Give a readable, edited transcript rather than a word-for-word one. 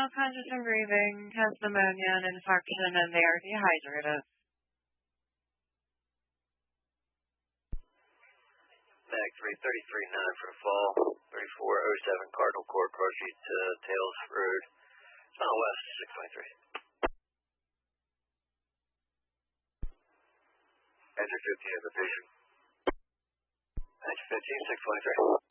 all conscious and breathing, has pneumonia and infection, and they are dehydrated. Mag 333.9 for the fall, 3407 Cardinal Court, Cross Street, Tails Road, Mile West, 623. Enter 15 of the patient. Enter 15, 623.